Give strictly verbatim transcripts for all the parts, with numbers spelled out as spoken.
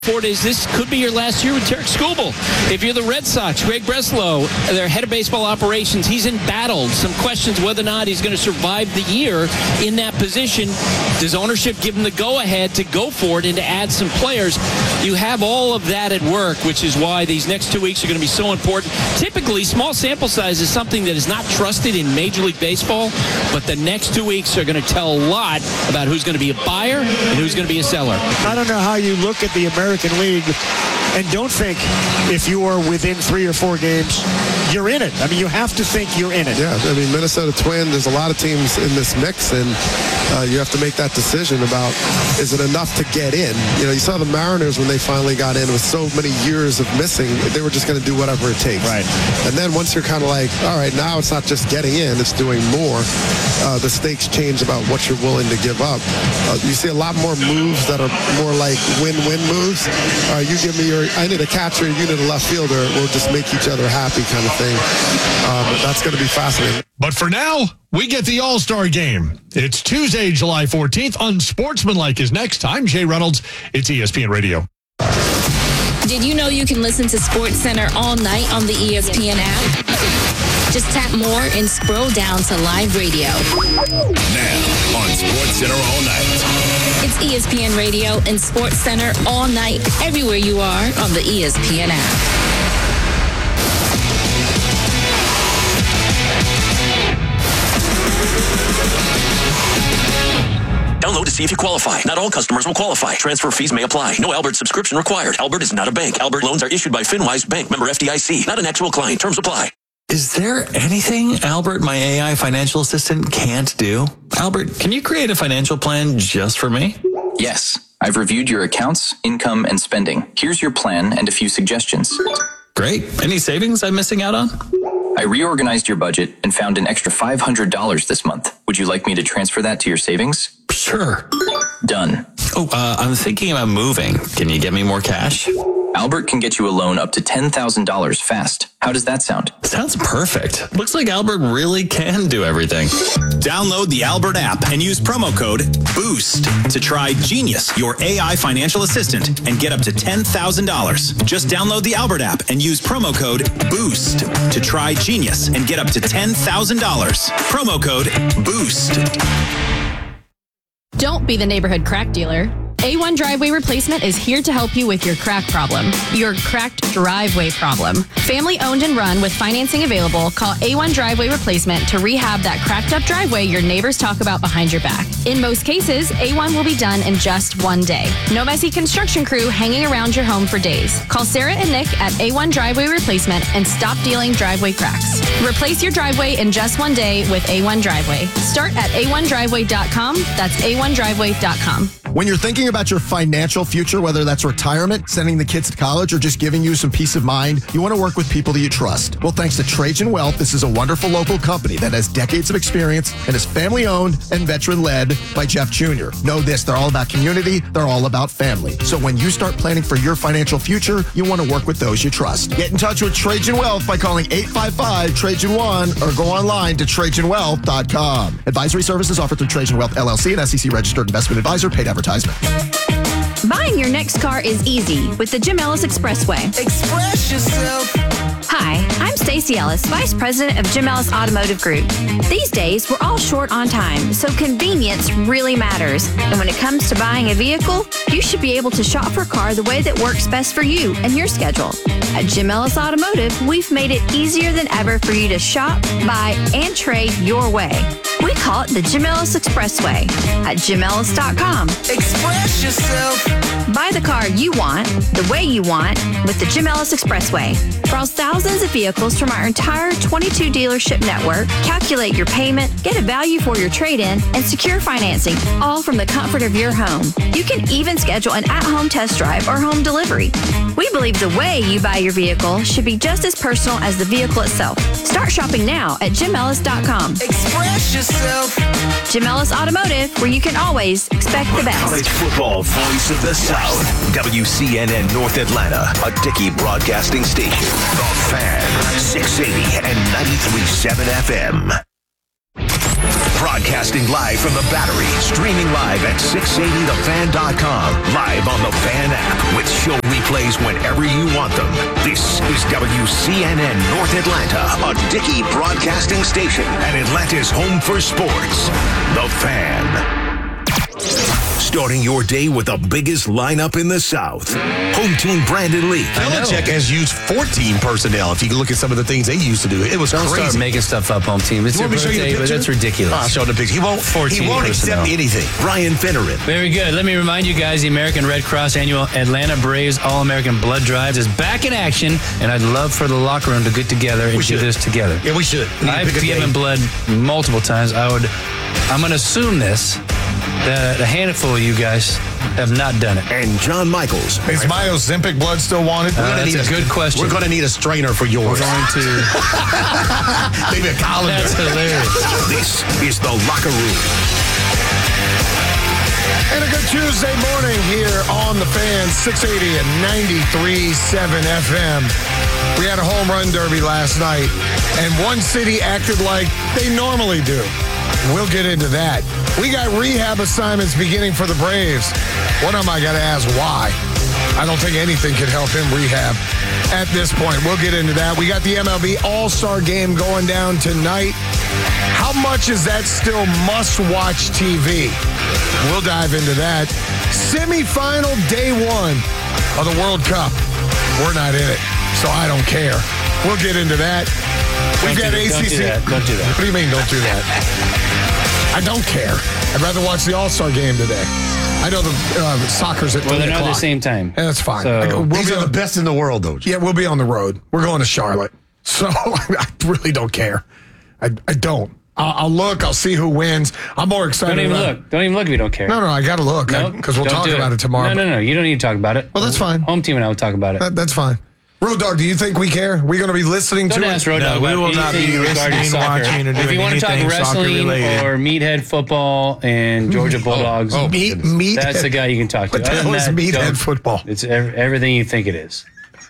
Four days. This could be your last year with Tarek Skubal. If you're the Red Sox, Greg Breslow, their head of baseball operations, he's embattled. Some questions whether or not he's going to survive the year in that position. Does ownership give him the go-ahead to go for it and to add some players? You have all of that at work, which is why these next two weeks are going to be so important. Typically, small sample size is something that is not trusted in Major League Baseball, but the next two weeks are going to tell a lot about who's going to be a buyer and who's going to be a seller. I don't know how you look at the American American League and don't think if you are within three or four games, you're in it. I mean, you have to think you're in it. Yeah, I mean, Minnesota Twins, there's a lot of teams in this mix, and uh, you have to make that decision about, is it enough to get in? You know, you saw the Mariners when they finally got in with so many years of missing, they were just going to do whatever it takes. Right. And then once you're kind of like, all right, now it's not just getting in, it's doing more. Uh, the stakes change about what you're willing to give up. Uh, you see a lot more moves that are more like win-win moves. Uh, you give me your, I need a catcher, you need a left fielder, we'll just make each other happy kind of thing. Um, that's going to be fascinating. But for now, we get the All-Star Game. It's Tuesday, July fourteenth. Unsportsmanlike is next. I'm Jay Reynolds. It's E S P N Radio. Did you know you can listen to SportsCenter all night on the E S P N app? Just tap more and scroll down to live radio. Now on SportsCenter all night. It's E S P N Radio and SportsCenter all night, everywhere you are on the E S P N app. Download to see if you qualify. Not all customers will qualify. Transfer fees may apply. No Albert subscription required. Albert is not a bank. Albert loans are issued by FinWise Bank, member F D I C. Not an actual client. Terms apply. Is there anything Albert, my A I financial assistant, can't do? Albert, can you create a financial plan just for me? Yes. I've reviewed your accounts, income, and spending. Here's your plan and a few suggestions. Great. Any savings I'm missing out on? I reorganized your budget and found an extra five hundred dollars this month. Would you like me to transfer that to your savings? Sure. Done. Oh, uh, I'm thinking about moving. Can you get me more cash? Albert can get you a loan up to ten thousand dollars fast. How does that sound? Sounds perfect. Looks like Albert really can do everything. Download the Albert app and use promo code BOOST to try Genius, your A I financial assistant, and get up to ten thousand dollars. Just download the Albert app and use promo code BOOST to try Genius and get up to ten thousand dollars. Promo code BOOST. Don't be the neighborhood crack dealer. A one Driveway Replacement is here to help you with your crack problem, your cracked driveway problem. Family owned and run with financing available, call A one Driveway Replacement to rehab that cracked up driveway your neighbors talk about behind your back. In most cases, A one will be done in just one day. No messy construction crew hanging around your home for days. Call Sarah and Nick at A one Driveway Replacement and stop dealing driveway cracks. Replace your driveway in just one day with A one Driveway. Start at A one driveway dot com. That's A one driveway dot com. When you're thinking about your financial future, whether that's retirement, sending the kids to college, or just giving you some peace of mind, you want to work with people that you trust. Well, thanks to Trajan Wealth, this is a wonderful local company that has decades of experience and is family-owned and veteran-led by Jeff Junior Know this, they're all about community, they're all about family. So when you start planning for your financial future, you want to work with those you trust. Get in touch with Trajan Wealth by calling eight five five, Trajan one or go online to Trajan Wealth dot com. Advisory services offered through Trajan Wealth, L L C, an S E C-registered investment advisor, paid advertisement. Buying your next car is easy with the Jim Ellis Expressway. Express yourself. Hi, I'm Stacey Ellis, Vice President of Jim Ellis Automotive Group. These days, we're all short on time, so convenience really matters. And when it comes to buying a vehicle, you should be able to shop for a car the way that works best for you and your schedule. At Jim Ellis Automotive, we've made it easier than ever for you to shop, buy, and trade your way. We call it the Jim Ellis Expressway at Jim Ellis dot com. Express yourself. Buy the car you want, the way you want, with the Jim Ellis Expressway. Browse thousands of vehicles from our entire twenty-two dealership network, calculate your payment, get a value for your trade-in, and secure financing, all from the comfort of your home. You can even schedule an at-home test drive or home delivery. We believe the way you buy your vehicle should be just as personal as the vehicle itself. Start shopping now at Jim Ellis dot com. Express yourself. Jim Ellis Automotive, where you can always expect the best. College football voice of the South. W C N N North Atlanta, a Dickey broadcasting station. The Fan, six eighty and ninety-three point seven F M. Broadcasting live from the Battery. Streaming live at six eighty the fan dot com. Live on the Fan app with show replays whenever you want them. This is W C N N North Atlanta, a Dickey Broadcasting station and Atlanta's home for sports. The Fan. Starting your day with the biggest lineup in the South. Home team Brandon Lee. Belichick has used fourteen personnel. If you can look at some of the things they used to do, it was Don't crazy. start making stuff up, home team. It's You your want me to show you birthday, the but picture? that's ridiculous. I'll show the picture. He won't, he won't accept anything. Brian Finneran. Very good. Let me remind you guys, the American Red Cross annual Atlanta Braves All-American Blood Drive is back in action, and I'd love for the locker room to get together and We do should. this together. Yeah, we should. We need to I've pick a given day. blood multiple times. I would, I'm going to assume this, that a handful of you guys have not done it. And John Michaels. Is my Ozempic blood still wanted? Uh, that's a good question. We're going to need a strainer for yours. We're going to. Maybe a colander. That's hilarious. This is the locker room. And a good Tuesday morning here on the Fan, six eighty and ninety-three point seven F M. We had a home run derby last night, and one city acted like they normally do. We'll get into that. We got rehab assignments beginning for the Braves. One of them I got to ask why. I don't think anything can help him rehab at this point. We'll get into that. We got the M L B All-Star Game going down tonight. How much is that still must-watch T V? We'll dive into that. Semi-final day one of the World Cup. We're not in it, so I don't care. We'll get into that. We've Don't got do that. A C C. Don't do that. Don't do that. What do you mean, don't do that? I don't care. I'd rather watch the All-Star Game today. I know the uh, soccer's at Well, three they're not o'clock. at the same time. Yeah, that's fine. So- I go, we'll These be are on- the best in the world, though. Yeah, we'll be on the road. We're going to Charlotte. So I really don't care. I, I don't. I'll, I'll look. I'll see who wins. I'm more excited. Don't even about- look. Don't even look if you don't care. No, no, I got to look No, because we'll don't talk do about it, tomorrow. No, no, no. You don't need to talk about it. Well, that's fine. Home team and I will talk about it. That, that's fine. Road Dog, do you think we care? We're going to be listening Don't to ask it? Road Dog we about will not anything be regarding listening, soccer. watching, or If doing you want to talk anything wrestling soccer-related. or meathead football and Georgia Bulldogs, oh, meat, meat that's the guy you can talk to. What the Other hell than is that, meathead don't- football? It's ev- everything you think it is.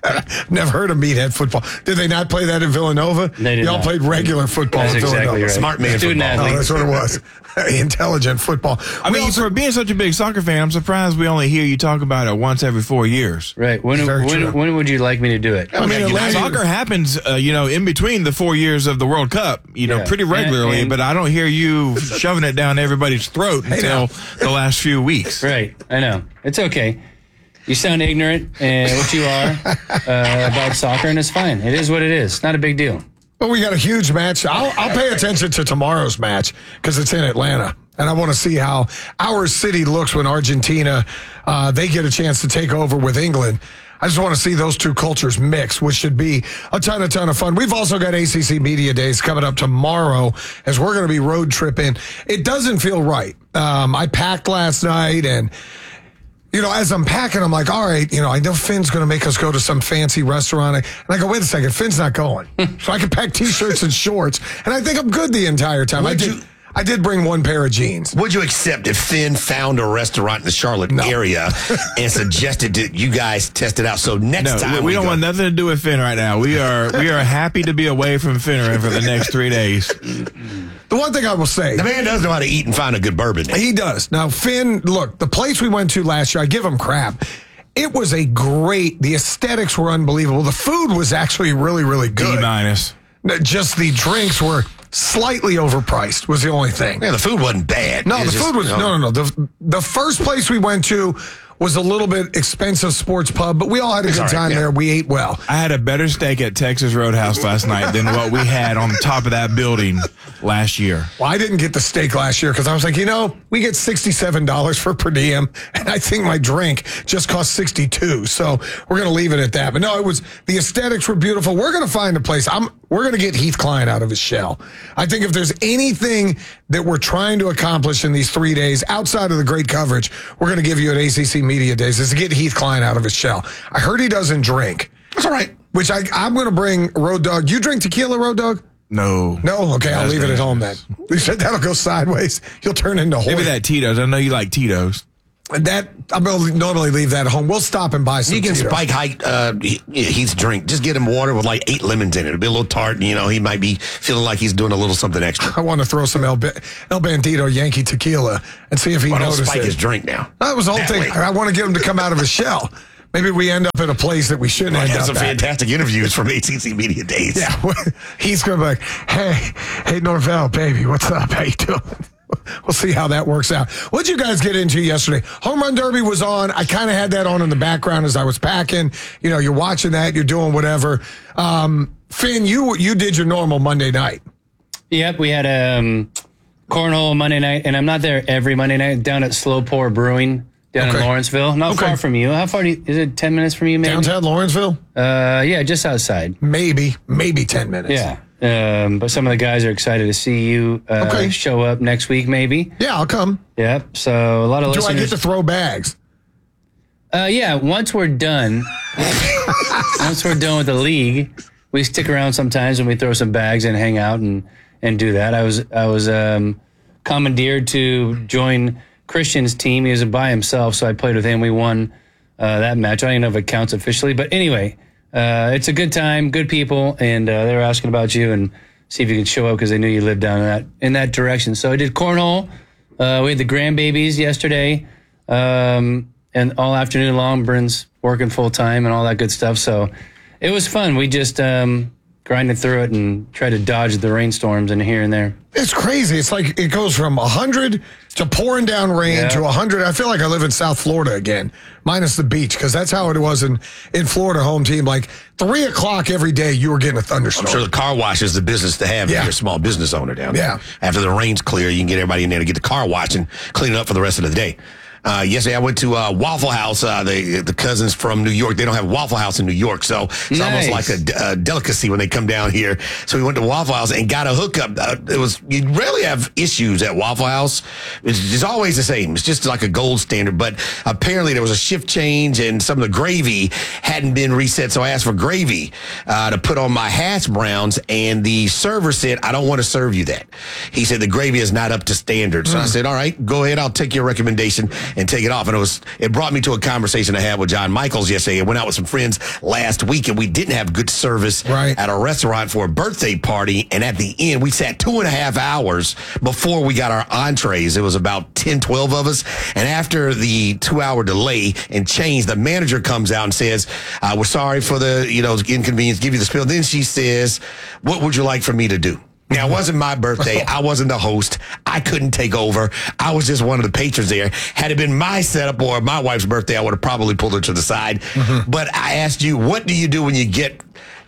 Never heard of meathead football. Did they not play that in Villanova? They did Y'all not. played regular football That's in exactly Villanova. right. Smart man Student football. athlete. Oh, that's what it was. Intelligent football. I We mean, also- for being such a big soccer fan, I'm surprised we only hear you talk about it once every four years. Right. When, Very true. when, when would you like me to do it? I mean, Atlanta- Soccer happens, uh, you know, in between the four years of the World Cup, you know, Yeah. pretty regularly, And- and- but I don't hear you shoving it down everybody's throat Hey, until now. the last few weeks. Right. I know. It's okay. You sound ignorant, and what you are uh, about soccer, and it's fine. It is what it is. It's not a big deal. Well, we got a huge match. I'll, I'll pay attention to tomorrow's match because it's in Atlanta. And I want to see how our city looks when Argentina, uh, they get a chance to take over with England. I just want to see those two cultures mix, which should be a ton, a ton of fun. We've also got A C C Media Days coming up tomorrow as we're going to be road tripping. It doesn't feel right. Um, I packed last night and... You know, as I'm packing, I'm like, all right, you know, I know Finn's going to make us go to some fancy restaurant. And I go, wait a second, Finn's not going. So I can pack T-shirts and shorts. And I think I'm good the entire time. I Would did, you- I did bring one pair of jeans. Would you accept if Finn found a restaurant in the Charlotte area and suggested that you guys test it out? So next No, time we, we we don't go- want nothing to do with Finn right now. We are we are happy to be away from Finneran for the next three days. The one thing I will say. The man does know how to eat and find a good bourbon. He does. Now, Finn, look, the place we went to last year, I give him crap. It was a great, the aesthetics were unbelievable. The food was actually really, really good. D minus. Just the drinks were slightly overpriced was the only thing. Yeah, the food wasn't bad. No, It the was just- food was, no, no, no. The, the first place we went to was a little bit expensive sports pub, but we all had a good all right, time yeah. there. We ate well. I had a better steak at Texas Roadhouse last night than what we had on top of that building last year. Well, I didn't get the steak last year because I was like, you know, we get sixty-seven dollars for per diem, and I think my drink just cost sixty-two dollars. So we're going to leave it at that. But no, it was, the aesthetics were beautiful. We're going to find a place. I'm, we're going to get Heath Klein out of his shell. I think if there's anything that we're trying to accomplish in these three days outside of the great coverage, we're going to give you at A C C Media Days is to get Heath Klein out of his shell. I heard he doesn't drink. That's all right. Which I, I'm going to bring Road Dog. You drink tequila, Road Dog? No. No? Okay, I'll That's leave it at dangerous. home then. You said that'll go sideways. You'll turn into Hoyt. Maybe that Tito's. I know you like Tito's. That I will normally leave that at home. We'll stop and buy some. You can Tito's. spike height uh, Heath's drink. Just get him water with like eight lemons in it. It'll be a little tart, and you know he might be feeling like he's doing a little something extra. I want to throw some El, ba- El Bandito Yankee tequila and see if he Well, don't notices. spike it. his drink now. That was the whole That thing. way. I want to get him to come out of his shell. Maybe we end up at a place that we shouldn't I end have up some at. fantastic interviews from A T C Media Days. Yeah, he's going to be like, hey, hey, Norvell, baby, what's up? How you doing? We'll see how that works out. What'd you guys get into yesterday? Home Run Derby was on. I kind of had that on in the background as I was packing. You know, you're watching that, you're doing whatever. Um, Finn, you you did your normal Monday night. Yep, we had um, cornhole Monday night, and I'm not there every Monday night. Down at Slow Pour Brewing down Okay. in Lawrenceville, not Okay. far from you. How far do you, is it? Ten minutes from you, maybe? Downtown Lawrenceville? Uh, yeah, just outside. Maybe, maybe ten minutes. Yeah. Um, but some of the guys are excited to see you uh, Okay. show up next week, maybe. Yeah, I'll come. Yep. So a lot of Do listeners. I get to throw bags? Uh, yeah. Once we're done, once we're done with the league, we stick around sometimes and we throw some bags and hang out and, and do that. I was I was um, commandeered to join Christian's team. He was by himself, so I played with him. We won uh, that match. I don't even know if it counts officially, but anyway. Uh, it's a good time, good people, and uh, they were asking about you and see if you could show up because they knew you lived down in that in that direction. So I did cornhole. Uh, we had the grandbabies yesterday, um, and all afternoon long. Bryn's working full time and all that good stuff. So it was fun. We just um, grinded through it and tried to dodge the rainstorms and here and there. It's crazy. It's like it goes from one hundred to pouring down rain Yeah. to one hundred. I feel like I live in South Florida again, minus the beach, because that's how it was in, in Florida home team. Like three o'clock every day, you were getting a thunderstorm. I'm sure the car wash is the business to have Yeah. if you're a small business owner down there. Yeah. After the rain's clear, you can get everybody in there to get the car washed and clean it up for the rest of the day. Uh, yesterday, I went to uh, Waffle House. Uh, the the cousins from New York, they don't have Waffle House in New York, so it's Nice. almost like a, a delicacy when they come down here. So we went to Waffle House and got a hookup. Uh, it was you rarely have issues at Waffle House. It's, it's always the same. It's just like a gold standard. But apparently, there was a shift change and some of the gravy hadn't been reset. So I asked for gravy uh, to put on my hash browns, and the server said, "I don't want to serve you that." He said the gravy is not up to standard. So I said, "All right, go ahead. I'll take your recommendation and take it off." And it was it brought me to a conversation I had with John Michaels yesterday. I went out with some friends last week, and we didn't have good service Right. at a restaurant for a birthday party. And at the end, we sat two and a half hours before we got our entrees. It was about ten, twelve of us. And after the two-hour delay and change, the manager comes out and says, uh, "We're sorry for the you know inconvenience. Give you the spill." Then she says, "What would you like for me to do?" Now, it wasn't my birthday. I wasn't the host. I couldn't take over. I was just one of the patrons there. Had it been my setup or my wife's birthday, I would have probably pulled her to the side. But I asked you, what do you do when you get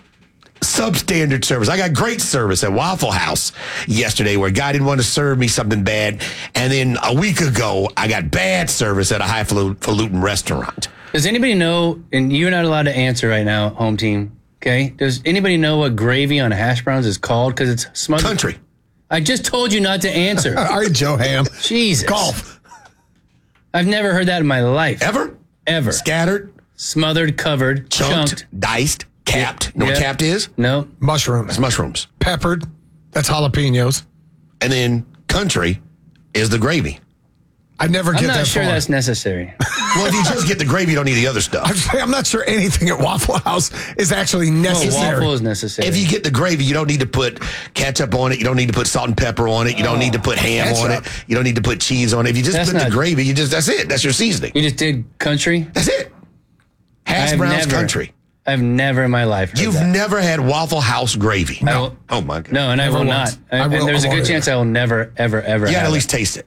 substandard service? I got great service at Waffle House yesterday where a guy didn't want to serve me something bad. And then a week ago, I got bad service at a highfalutin restaurant. Does anybody know, and you're not allowed to answer right now, home team, okay? Does anybody know what gravy on hash browns is called? Because it's smothered. Country. I just told you not to answer. All right, Joe Ham. Jesus. Golf. I've never heard that in my life. Ever? Ever. Scattered, Smothered, covered, chunked, chunked. diced, capped. Know Yeah. what capped is? No. Mushrooms. It's mushrooms. Peppered. That's jalapenos. And then country is the gravy. I never I'm get not that sure far. that's necessary. Well, if you just get the gravy, you don't need the other stuff. I'm, I'm not sure anything at Waffle House is actually No, necessary. waffle is necessary. If you get the gravy, you don't need to put ketchup on it. You don't need to put salt and pepper on it. You don't need to put ham on it. ketchup. You don't need to put cheese on it. If you just That's put the not- gravy, you just that's it. That's your seasoning. You just did country? That's it. Hash I've browns never- country. I've never in my life heard You've that. never had Waffle House gravy. I will- Oh my god. No, and I Never will once. not. I And will- there's a I good won't chance either. I will never, ever, ever You gotta have at least it. taste it.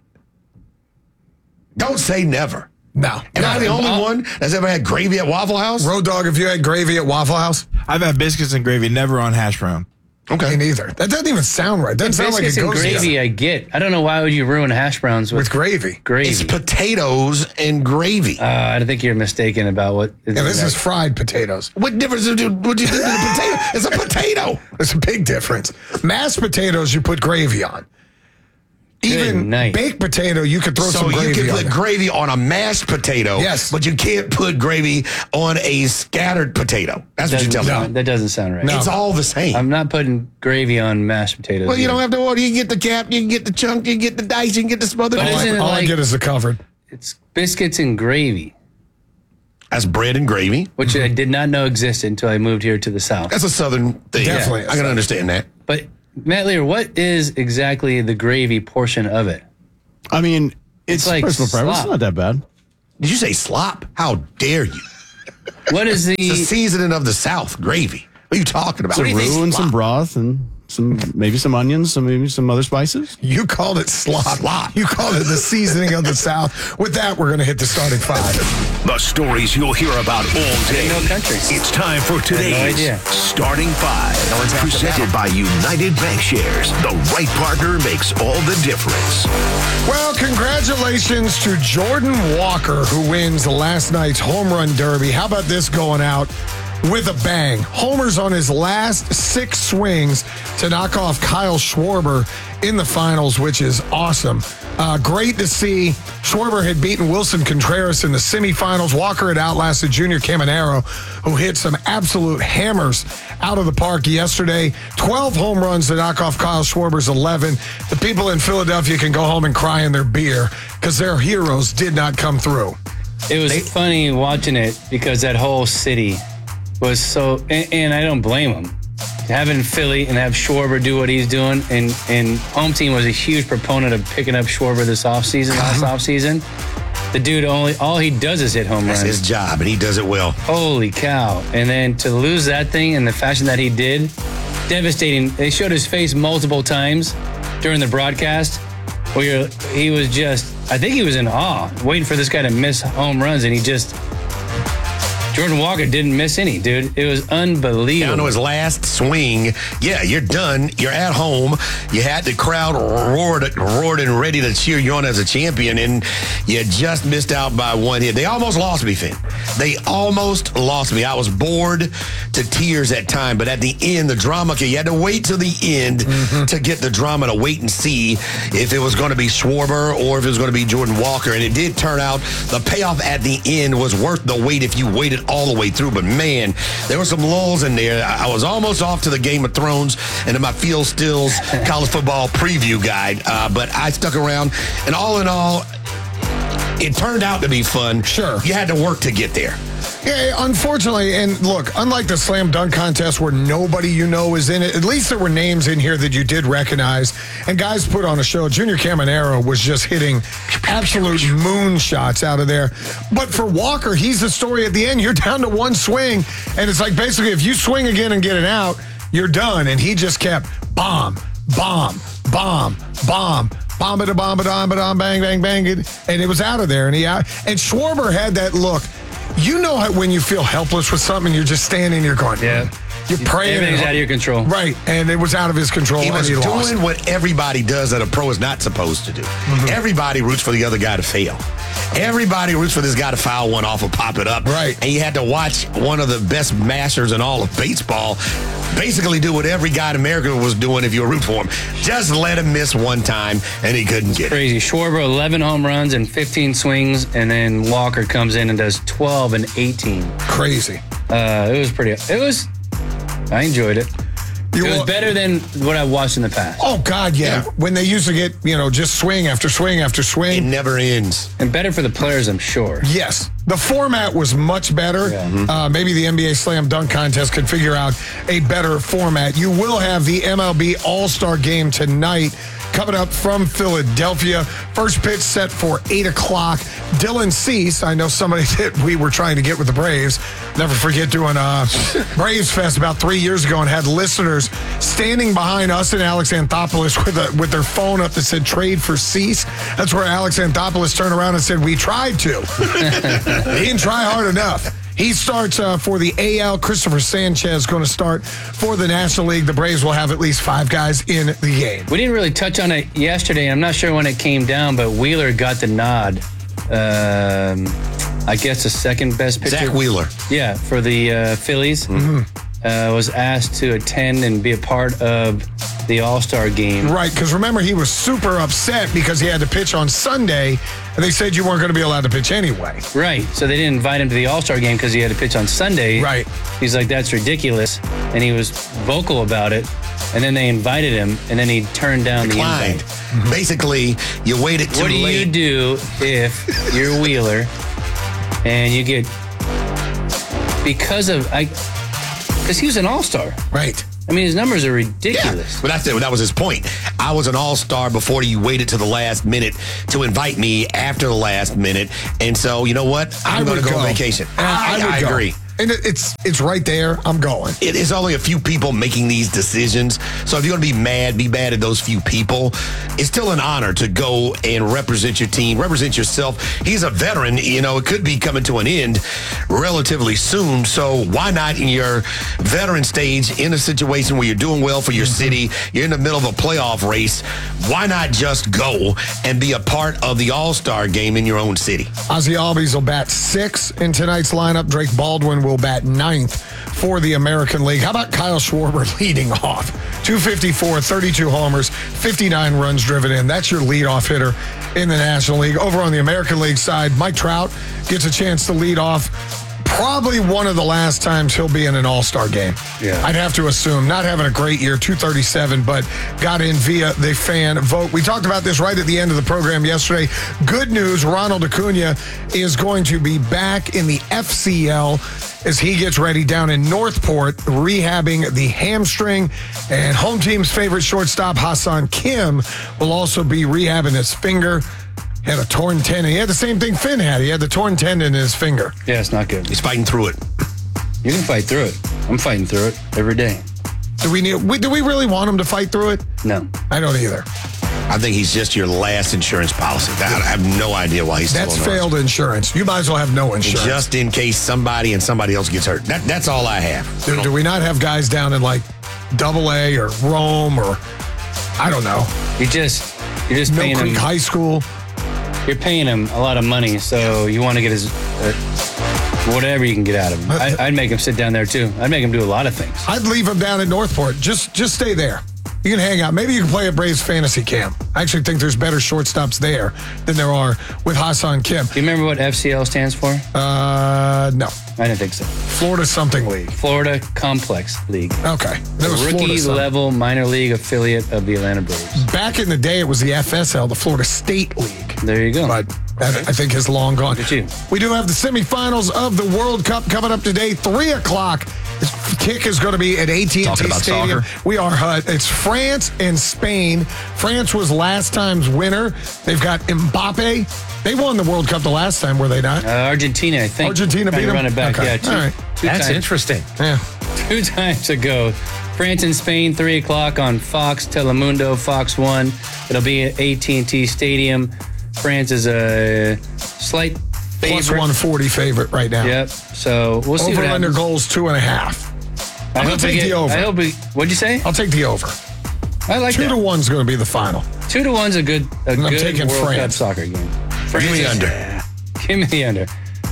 Don't say never. No. Am I the only one that's ever had gravy at Waffle House? Road Dog, have you had gravy at Waffle House? I've had biscuits and gravy, never on hash brown. Okay. Me neither. That doesn't even sound right. Doesn't sound like it Biscuits and goes gravy, together. I get. I don't know why would you ruin hash browns with, with gravy. gravy. It's potatoes and gravy. Uh, I think you're mistaken about what. Yeah, this is fried potatoes. What difference do you what do you think of the potato? It's a potato. There's a big difference. Mashed potatoes, you put gravy on. Even night. baked potato, you could throw So some you gravy can on put there. gravy on a mashed potato, Yes. but you can't put gravy on a scattered potato. That's what you're Doesn't- telling me. That doesn't sound right. It's all the same. I'm not putting gravy on mashed potatoes. well, you either. don't have to order. You can get the cap, you can get the chunk, you can get the dice, you can get the smothered. But all isn't I, it all I like- get is the covered. It's biscuits and gravy. That's bread and gravy. Which mm-hmm. I did not know existed until I moved here to the South. That's a Southern thing. Definitely. Yeah, I can understand that. But, Matt Lear, what is exactly the gravy portion of it? I mean, it's, it's like personal preference. It's not that bad. Did you say slop? How dare you? What is the... It's the seasoning of the South, gravy. What are you talking about? Some roux and some broth and some maybe some onions, some maybe some other spices. You called it slop. Slop. You called it the seasoning of the South. With that, we're going to hit the starting five. The stories you'll hear about all day. No country. It's time for today's no starting five. Presented by United Bankshares. The right partner makes all the difference. Well, congratulations to Jordan Walker, who wins last night's home run derby. How about this going out with a bang? Homers on his last six swings to knock off Kyle Schwarber in the finals, which is awesome. Uh, great to see. Schwarber had beaten Wilson Contreras in the semifinals. Walker had outlasted Junior Caminero, who hit some absolute hammers out of the park yesterday. twelve home runs to knock off Kyle Schwarber's eleven. The people in Philadelphia can go home and cry in their beer because their heroes did not come through. It was they, funny watching it because that whole city was so, and, and I don't blame him. Having Philly and have Schwarber do what he's doing, and, and home team was a huge proponent of picking up Schwarber this offseason, last offseason. The dude only, all he does is hit home That's runs. his job, and he does it well. Holy cow. And then to lose that thing in the fashion that he did, devastating. They showed his face multiple times during the broadcast where he was just, I think he was in awe, waiting for this guy to miss home runs, and he just... Jordan Walker didn't miss any, dude. It was unbelievable. Down to his last swing. Yeah, you're done. You're at home. You had the crowd roared, roared and ready to cheer you on as a champion, and you just missed out by one hit. They almost lost me, Finn. They almost lost me. I was bored to tears at time, but at the end, the drama, you had to wait till the end mm-hmm. to get the drama, to wait and see if it was going to be Schwarber or if it was going to be Jordan Walker, and it did turn out the payoff at the end was worth the wait if you waited all the way through. But man, there were some lulls in there. I was almost off to the Game of Thrones and to my Phil Stills college football preview guide, uh, but I stuck around, and all in all, it turned out to be fun. Sure. You had to work to get there. Yeah, unfortunately, and look, unlike the slam dunk contest where nobody you know is in it, at least there were names in here that you did recognize, and guys put on a show. Junior Caminero was just hitting absolute moonshots out of there. But for Walker, he's the story at the end. You're down to one swing, and it's like basically if you swing again and get it out, you're done. And he just kept bomb, bomb, bomb, bomb. Bomb it a bomb it on, but on, bang, bang, bang it, and it was out of there. And he out. And Schwarber had that look. You know how when you feel helpless with something, you're just standing, you're going, yeah. You're praying. Everything's out of your control. Right, and it was out of his control. He was and he doing lost. what everybody does that a pro is not supposed to do. Mm-hmm. Everybody roots for the other guy to fail. Everybody roots for this guy to foul one off or pop it up. Right. And you had to watch one of the best mashers in all of baseball basically do what every guy in America was doing if you were rooting for him. Just let him miss one time, and he couldn't get Crazy. it. Crazy. Schwarber, eleven home runs and fifteen swings, and then Walker comes in and does twelve and eighteen. Crazy. Uh, it was pretty, it was, I enjoyed it. You it was wa- better than what I watched in the past. Oh, God, yeah. yeah. When they used to get, you know, just swing after swing after swing. It never ends. And better for the players, I'm sure. Yes. The format was much better. Yeah. Mm-hmm. Uh, maybe the N B A Slam Dunk Contest could figure out a better format. You will have the M L B All-Star Game tonight coming up from Philadelphia. First pitch set for eight o'clock. Dylan Cease, I know somebody that we were trying to get with the Braves. Never forget doing a Braves Fest about three years ago and had listeners standing behind us and Alex Anthopoulos with, a, with their phone up that said trade for Cease. That's where Alex Anthopoulos turned around and said, we tried to. He didn't try hard enough. He starts uh, for the A L. Christopher Sanchez going to start for the National League. The Braves will have at least five guys in the game. We didn't really touch on it yesterday. I'm not sure when it came down, but Wheeler got the nod. Um, I guess the second best pitcher. Zach Wheeler. Yeah, for the uh, Phillies. Mm-hmm. uh, was asked to attend and be a part of the All-Star game. Right, because remember, he was super upset because he had to pitch on Sunday, and they said you weren't going to be allowed to pitch anyway. Right, so they didn't invite him to the All-Star game because he had to pitch on Sunday. Right. He's like, that's ridiculous, and he was vocal about it, and then they invited him, and then he turned down Declined. the invite. Basically, you waited too What do late. you do if you're Wheeler and you get, because of, I, because he was an All-Star. Right. I mean, his numbers are ridiculous. Yeah, but that's it. That was his point. I was an all-star before you waited to the last minute to invite me after the last minute. And so, you know what? I'm going to go, go on vacation. I, I, I would agree. Go. And it's it's right there. I'm going. It is only a few people making these decisions. So if you're going to be mad, be mad at those few people. It's still an honor to go and represent your team, represent yourself. He's a veteran. You know, it could be coming to an end relatively soon. So why not in your veteran stage, in a situation where you're doing well for your city, you're in the middle of a playoff race, why not just go and be a part of the All-Star game in your own city? Ozzie Albies will bat six in tonight's lineup. Drake Baldwin will bat ninth for the American League. How about Kyle Schwarber leading off? two fifty-four, thirty-two homers, fifty-nine runs driven in. That's your leadoff hitter in the National League. Over on the American League side, Mike Trout gets a chance to lead off. Probably one of the last times he'll be in an All-Star game. Yeah. I'd have to assume. Not having a great year, two thirty-seven, but got in via the fan vote. We talked about this right at the end of the program yesterday. Good news, Ronald Acuna is going to be back in the F C L as he gets ready down in Northport, rehabbing the hamstring. And home team's favorite shortstop, Hassan Kim, will also be rehabbing his finger. He had a torn tendon. He had the same thing Finn had. He had the torn tendon in his finger. Yeah, it's not good. He's fighting through it. You can fight through it. I'm fighting through it every day. Do we need? Do we really want him to fight through it? No. I don't either. I think he's just your last insurance policy. I have no idea why he's still That's on the failed roster. insurance. You might as well have no insurance. Just in case somebody and somebody else gets hurt. That, that's all I have. Do, do we not have guys down in like Double A or Rome or I don't know? You just you're just Mill paying Creek him. High School. You're paying him a lot of money, so you want to get his uh, whatever you can get out of him. I, I'd make him sit down there too. I'd make him do a lot of things. I'd leave him down at Northport. Just just stay there. You can hang out. Maybe you can play at Braves Fantasy Camp. I actually think there's better shortstops there than there are with Hassan Kim. Do you remember what F C L stands for? Uh, no. I didn't think so. Florida something league. Florida Complex League. Okay. That was The Florida rookie something. level minor league affiliate of the Atlanta Braves. Back in the day, it was the F S L, the Florida State League. There you go. But that, I think is long gone. Look at you. We do have the semifinals of the World Cup coming up today, three o'clock. The kick is going to be at A T and T Talking about Stadium. soccer. We are uh, it's France and Spain. France was last time's winner. They've got Mbappe. They won the World Cup the last time, were they not? Uh, Argentina, I think. Argentina Trying beat to them? run it back. Okay. Yeah, two, All right. two That's times, interesting. Yeah. two times ago. France and Spain, three o'clock on Fox, Telemundo, Fox One. It'll be at A T and T Stadium. France is a slight Plus favorite. one forty favorite right now. Yep. So we'll see Over what under happens. goals two and a half. I I'm hope going to we take get- the over. I hope we, what'd you say? I'll take the over. I like Two that. to one's going to be the final. Two to one's a good, a And I'm good taking World France. Cup soccer game. Give me is- under. Give me the under.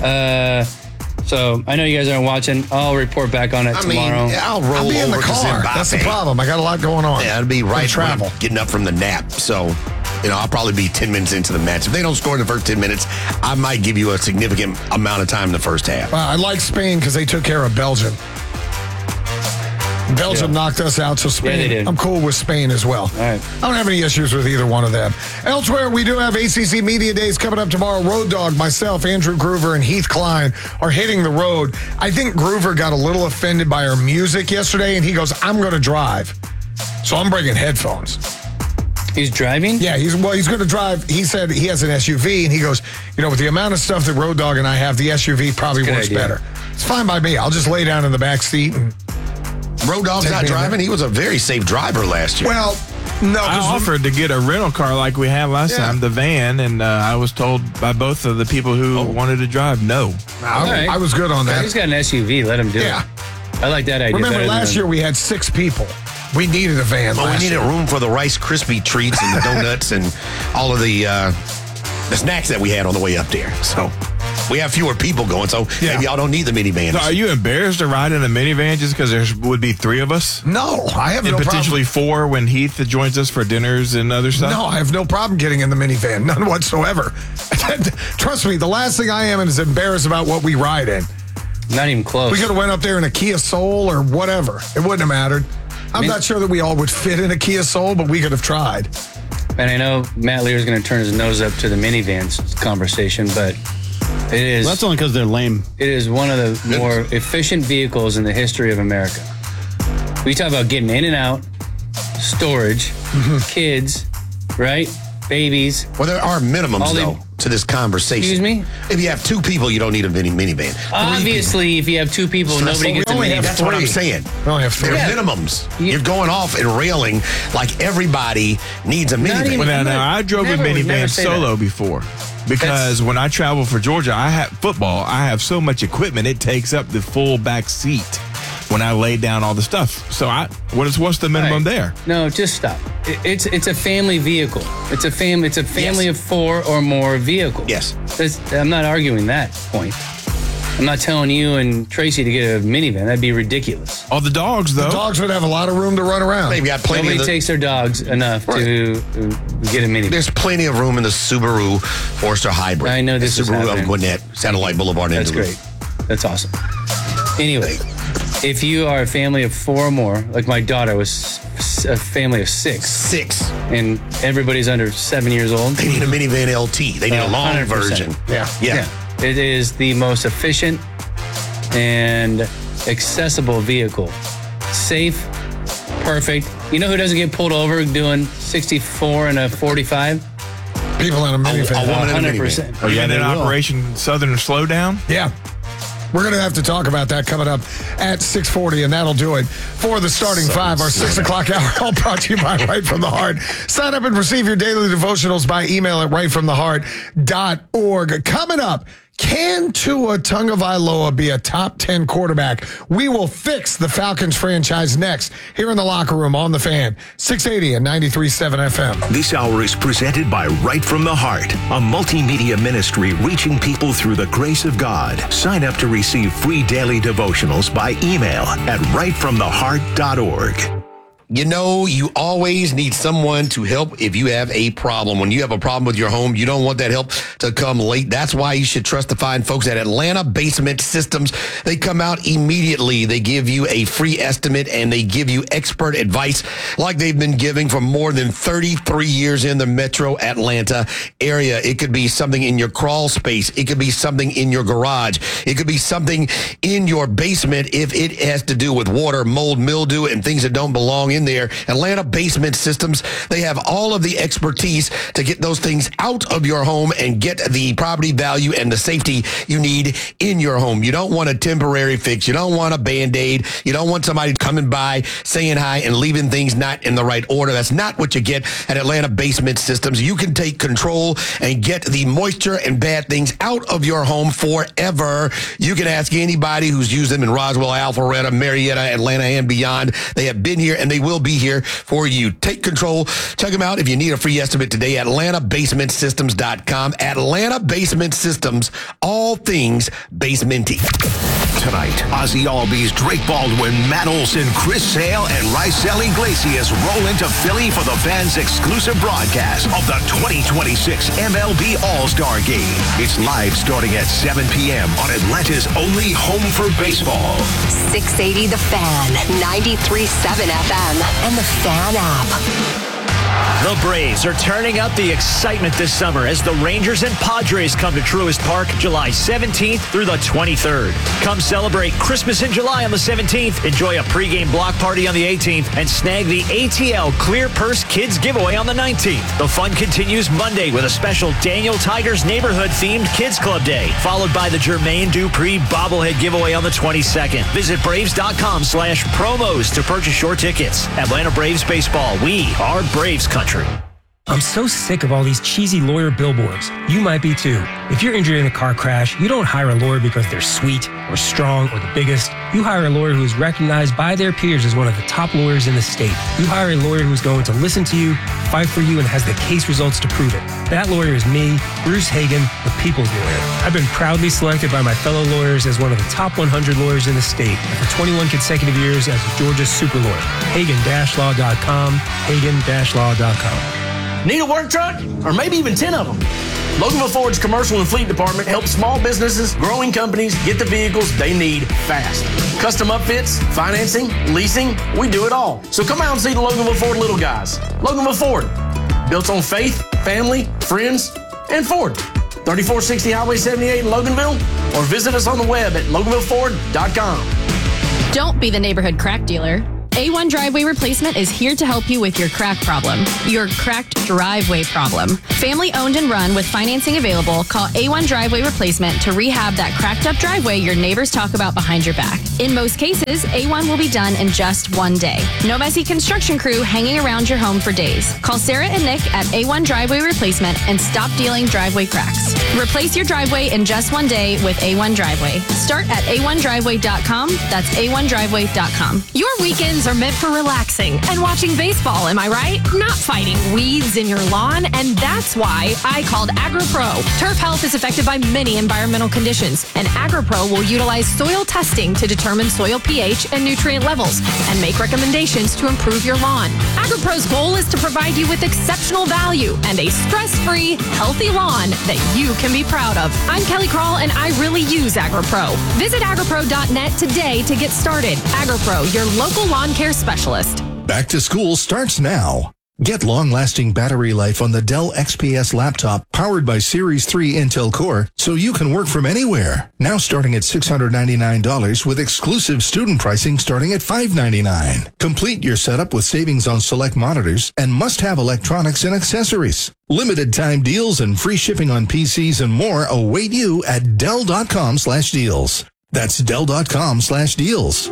Uh, so I know you guys aren't watching. I'll report back on it I mean, tomorrow. I'll roll I'll be in the over to car. Zimbabwe. That's the problem. I got a lot going on. Yeah, it'll be right travel. when I'm getting up from the nap. So, you know, I'll probably be ten minutes into the match. If they don't score in the first ten minutes, I might give you a significant amount of time in the first half. Well, I like Spain because they took care of Belgium. Belgium Yeah. knocked us out, so Spain. Yeah, they did. I'm cool with Spain as well. All right. I don't have any issues with either one of them. Elsewhere, we do have A C C Media Days coming up tomorrow. Road Dogg, myself, Andrew Groover, and Heath Klein are hitting the road. I think Groover got a little offended by our music yesterday, and he goes, I'm going to drive. So I'm bringing headphones. He's driving? Yeah, he's well, he's going to drive. He said he has an S U V, and he goes, you know, with the amount of stuff that Road Dogg and I have, the S U V probably That's a good works idea. better. It's fine by me. I'll just lay down in the back seat and Road Dogg's Take not me in driving. there. He was a very safe driver last year. well, no, I 'cause- offered to get a rental car like we had last Yeah. time, the van, and uh, I was told by both of the people who wanted to drive, no. I, All right. I was good on that. He's got an S U V. Let him do Yeah. it. I like that idea. Remember better last than- year we had six people. We needed a van. Well, we last needed year. room for the Rice Krispie treats and the donuts and all of the uh, the snacks that we had on the way up there. So We have fewer people going, so Yeah. maybe y'all don't need the minivan. So are you embarrassed to ride in a minivan just because there would be three of us? No, I have and no potentially four when Heath joins us for dinners and other stuff? No, I have no problem getting in the minivan, none whatsoever. Trust me, the last thing I am is embarrassed about what we ride in. Not even close. We could have went up there in a Kia Soul or whatever. It wouldn't have mattered. I'm I mean- not sure that we all would fit in a Kia Soul, but we could have tried. And I know Matt Lear is going to turn his nose up to the minivans conversation, but it is. Well, that's only because they're lame. It is one of the more efficient vehicles in the history of America. We talk about getting in and out, storage, kids, right? Babies. Well, there are minimums, All the- though, to this conversation. Excuse me? If you have two people, you don't need a mini minivan. Three Obviously, if you have two people, So that's nobody what gets a we only have minivan. That's what I'm saying. We only have three. There are Yeah. minimums. You're going off and railing like everybody needs a minivan. even- Well, now, now, I drove Never a would never minivan say solo before because when I travel for Georgia, I have football. I have so much equipment; it takes up the full back seat when I lay down all the stuff. So, I what is what's the minimum Right. there? No, just stop. It- It's it's a family vehicle. It's a fam. It's a family Yes. of four or more vehicles. Yes. That's, I'm not arguing that point. I'm not telling you and Tracy to get a minivan. That'd be ridiculous. All the dogs, though. The dogs would have a lot of room to run around. They've got plenty Nobody of the, takes their dogs enough Right. to uh, get a minivan. There's plenty of room in the Subaru Forester Hybrid. I know this the is Subaru of happening. Gwinnett, Satellite Boulevard. in That's Duluth. great. That's awesome. Anyway, if you are a family of four or more, like my daughter was s- a family of six, Six. and everybody's under seven years old. They need a minivan L T. They need a Uh, long one hundred percent. version. Yeah. Yeah. It is the most efficient and accessible vehicle. Safe, perfect. You know who doesn't get pulled over doing sixty-four and a forty-five? People in a minivan. a woman in a one hundred minivan. percent. Oh, yeah, they that will. Operation Southern Slowdown. Yeah. We're going to have to talk about that coming up at six forty, and that'll do it for the starting five, our six o'clock hour, all brought to you by Right From the Heart. Sign up and receive your daily devotionals by email at right from the heart dot org. Coming up, can Tua Tagovailoa be a top ten quarterback? We will fix the Falcons franchise next here in the locker room on the Fan, six eighty and ninety-three point seven F M. This hour is presented by Right From the Heart, a multimedia ministry reaching people through the grace of God. Sign up to receive free daily devotionals by email at right from the heart dot org. You know, you always need someone to help if you have a problem. When you have a problem with your home, you don't want that help to come late. That's why you should trust the fine folks at Atlanta Basement Systems. They come out immediately. They give you a free estimate and they give you expert advice like they've been giving for more than thirty-three years in the metro Atlanta area. It could be something in your crawl space. It could be something in your garage. It could be something in your basement if it has to do with water, mold, mildew, and things that don't belong in there. Atlanta Basement Systems, they have all of the expertise to get those things out of your home and get the property value and the safety you need in your home. You don't want a temporary fix. You don't want a Band-Aid. You don't want somebody coming by, saying hi, and leaving things not in the right order. That's not what you get at Atlanta Basement Systems. You can take control and get the moisture and bad things out of your home forever. You can ask anybody who's used them in Roswell, Alpharetta, Marietta, Atlanta, and beyond. They have been here and they will be here for you. Take control. Check them out if you need a free estimate today at atlanta basement systems dot com. Atlanta Basement Systems, all things basementy. Tonight, Ozzy Albies, Drake Baldwin, Matt Olson, Chris Sale, and Rysel Iglesias roll into Philly for the fans' exclusive broadcast of the twenty twenty-six M L B All-Star Game. It's live starting at seven p.m. on Atlanta's only home for baseball. six eighty The Fan, ninety-three point seven F M, and the Fan app. The Braves are turning up the excitement this summer as the Rangers and Padres come to Truist Park July seventeenth through the twenty-third. Come celebrate Christmas in July on the seventeenth, enjoy a pregame block party on the eighteenth, and snag the A T L Clear Purse Kids giveaway on the nineteenth. The fun continues Monday with a special Daniel Tigers neighborhood-themed Kids Club Day, followed by the Jermaine Dupri bobblehead giveaway on the twenty-second. Visit Braves.com slash promos to purchase your tickets. Atlanta Braves Baseball, we are Braves country. I'm so sick of all these cheesy lawyer billboards. You might be too. If you're injured in a car crash, you don't hire a lawyer because they're sweet or strong or the biggest. You hire a lawyer who is recognized by their peers as one of the top lawyers in the state. You hire a lawyer who's going to listen to you, fight for you, and has the case results to prove it. That lawyer is me, Bruce Hagan, the People's Lawyer. I've been proudly selected by my fellow lawyers as one of the top one hundred lawyers in the state, and for twenty-one consecutive years as Georgia's super lawyer. Hagan Dash Law dot com, Hagan Dash Law dot com. Need a work truck? Or maybe even ten of them? Loganville Ford's commercial and fleet department helps small businesses, growing companies get the vehicles they need fast. Custom upfits, financing, leasing, we do it all. So come out and see the Loganville Ford little guys. Loganville Ford, built on faith, family, friends, and Ford. thirty-four sixty Highway seventy-eight in Loganville, or visit us on the web at loganville ford dot com. Don't be the neighborhood crack dealer. A one Driveway Replacement is here to help you with your crack problem, your cracked driveway problem. Family owned and run with financing available, call A one Driveway Replacement to rehab that cracked up driveway your neighbors talk about behind your back. In most cases, A one will be done in just one day. No messy construction crew hanging around your home for days. Call Sarah and Nick at A one Driveway Replacement and stop dealing driveway cracks. Replace your driveway in just one day with A one Driveway. Start at A one driveway dot com. That's A one driveway dot com. Your weekends are meant for relaxing and watching baseball, am I right? Not fighting weeds in your lawn, and that's why I called AgriPro. Turf health is affected by many environmental conditions, and AgriPro will utilize soil testing to determine soil pH and nutrient levels and make recommendations to improve your lawn. AgriPro's goal is to provide you with exceptional value and a stress-free, healthy lawn that you can be proud of. I'm Kelly Krall, and I really use AgriPro. Visit agripro dot net today to get started. AgriPro, your local lawn care specialist. Back to school starts now. Get long-lasting battery life on the Dell X P S laptop powered by Series three Intel Core so you can work from anywhere. Now starting at six hundred ninety-nine dollars with exclusive student pricing starting at five hundred ninety-nine dollars. Complete your setup with savings on select monitors and must-have electronics and accessories. Limited time deals and free shipping on P Cs and more await you at Dell dot com slash deals. That's Dell dot com slash deals.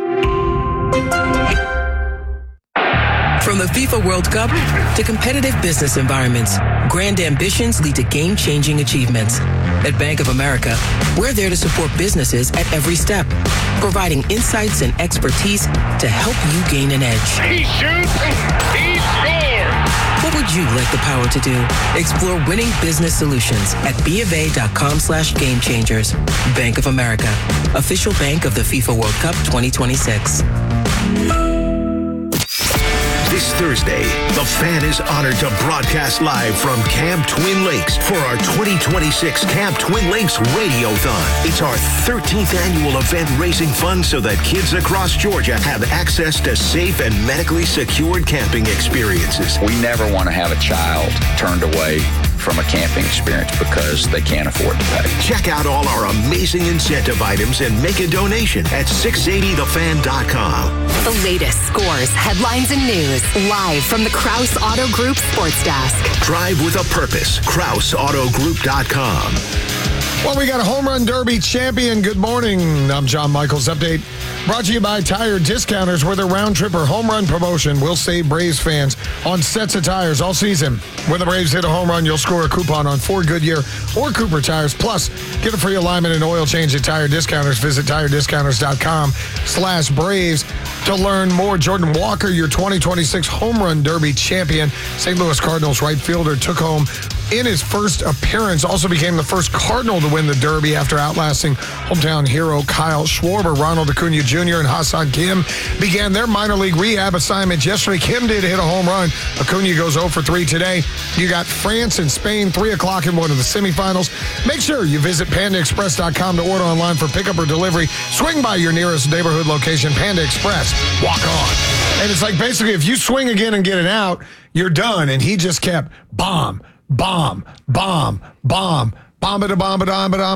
From the FIFA World Cup to competitive business environments, grand ambitions lead to game-changing achievements. At Bank of America, we're there to support businesses at every step, providing insights and expertise to help you gain an edge. He shoots, he scores! What would you like the power to do? Explore winning business solutions at BofA.com slash game changers. Bank of America, official bank of the FIFA World Cup twenty twenty-six. This Thursday, the Fan is honored to broadcast live from Camp Twin Lakes for our twenty twenty-six Camp Twin Lakes Radiothon. It's our thirteenth annual event raising funds so that kids across Georgia have access to safe and medically secured camping experiences. We never want to have a child turned away from a camping experience because they can't afford to pay. Check out all our amazing incentive items and make a donation at six eighty the fan dot com. The latest scores, headlines, and news live from the Krause Auto Group Sports Desk. Drive with a purpose. Krause Auto Group dot com. Well, we got a Home Run Derby champion. Good morning. I'm John Michaels. Update brought to you by Tire Discounters, where the round trip or home run promotion will save Braves fans on sets of tires all season. When the Braves hit a home run, you'll score a coupon on four Goodyear or Cooper tires. Plus, get a free alignment and oil change at Tire Discounters. Visit tire discounters dot com slash Braves to learn more. Jordan Walker, your twenty twenty-six Home Run Derby champion. Saint Louis Cardinals right fielder took home in his first appearance. Also became the first Cardinal to win the Derby after outlasting hometown hero Kyle Schwarber. Ronald Acuna Junior and Ha-Seong Kim began their minor league rehab assignments yesterday. Kim did hit a home run. Acuna goes oh for three today. You got France and Spain, three o'clock in one of the semifinals. Make sure you visit panda express dot com to order online for pickup or delivery. Swing by your nearest neighborhood location. Panda Express. Walk on. And it's like basically if you swing again and get it out, you're done. And he just kept bomb, bomb, bomb, bomb, bomb, bomb, bomb, bomb, bomb.